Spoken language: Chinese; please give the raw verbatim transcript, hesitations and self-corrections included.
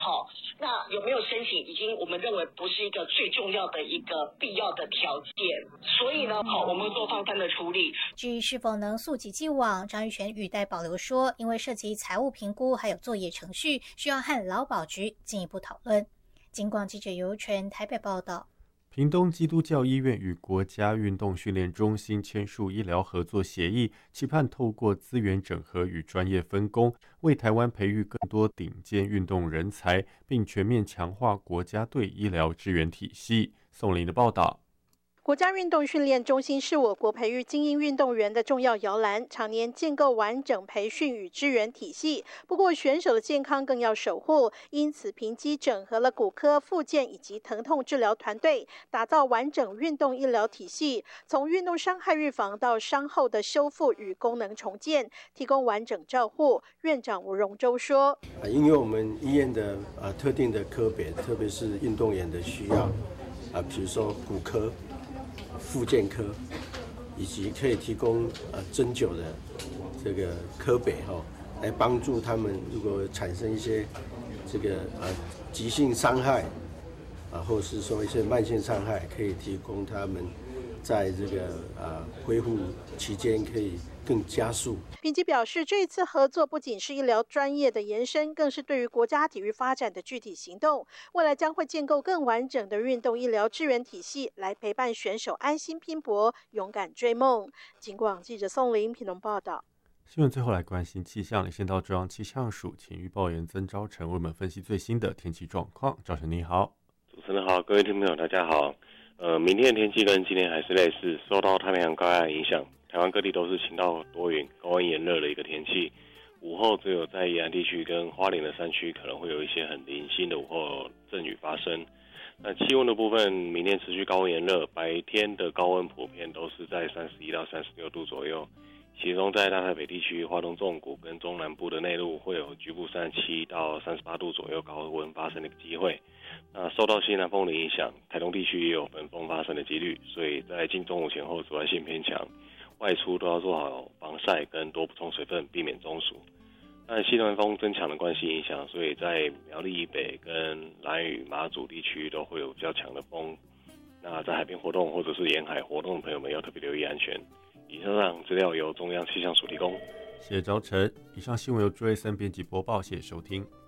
好，那有没有申请，已经我们认为不是一个最重要的一个必要的条件。所以呢，好，我们做放宽的处理。 至于是否能溯及既往，张玉泉语带保留说，因为涉及财务评估还有作业程序，需要和劳保局进一步讨论。警广记者尤纯台北报道。 屏东基督教医院与国家运动训练中心签署医疗合作协议，期盼透过资源整合与专业分工，为台湾培育更多顶尖运动人才，并全面强化国家队医疗支援体系。宋林的报道。 国家运动训练中心是我国培育精英运动员的重要摇篮，常年建构完整培训与支援体系。不过，选手的健康更要守护，因此评基整合了骨科、复健以及疼痛治疗团队，打造完整运动医疗体系，从运动伤害预防到伤后的修复与功能重建，提供完整照护。院长吴荣洲说：“ 因为我们医院的呃特定的科别，特别是运动员的需要啊，比如说骨科。”复健科，以及可以提供呃针灸的这个科别哈、哦，来帮助他们如果产生一些这个呃急性伤害啊，或是说一些慢性伤害，可以提供他们在这个呃恢复期间可以更加速。 评基表示，这一次合作不仅是医疗专业的延伸，更是对于国家体育发展的具体行动。未来将会建构更完整的运动医疗支援体系，来陪伴选手安心拼搏，勇敢追梦。警广记者宋林屏东报道。 新闻最后来关心气象，先到中央气象署前预报员曾昭成为我们分析最新的天气状况。昭成你好。 主持人好，各位听众朋友大家好。呃，明天的天气跟今天还是类似，受到太平洋高压影响。台湾各地都是晴到多云、高温炎热的一个天气。午后只有在宜兰地区跟花莲的山区可能会有一些很零星的午后阵雨发生。那气温的部分，明天持续高温炎热，白天的高温普遍都是在三十一到三十六度左右。其中在大台北地区、花东纵谷跟中南部的内陆会有局部三十七到三十八度左右高温发生的机会。那受到西南风的影响，台东地区也有本风发生的几率，所以在近中午前后紫外线偏强。外出都要做好防晒跟多补充水分，避免中暑。但西南风增强的关系影响，所以在苗栗以北跟兰屿、马祖地区都会有比较强的风。那在海边活动或者是沿海活动的朋友们要特别留意安全。以上资料由中央气象署提供。 谢谢昭成。以上新闻由朱瑞森编辑播报，谢谢收听。